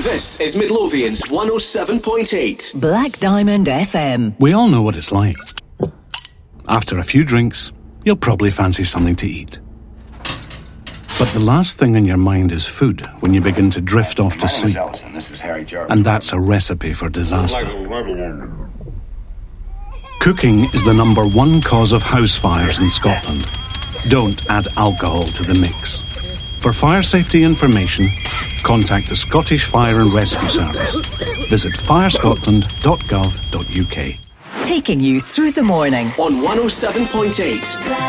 This is Midlothian's 107.8 Black Diamond FM. We all know what it's like. After a few drinks, you'll probably fancy something to eat. But the last thing in your mind is food when you begin to drift off to sleep. And that's a recipe for disaster. Cooking is the number one cause of house fires in Scotland. Don't add alcohol to the mix. For fire safety information, contact the Scottish Fire and Rescue Service. Visit firescotland.gov.uk. Taking you through the morning on 107.8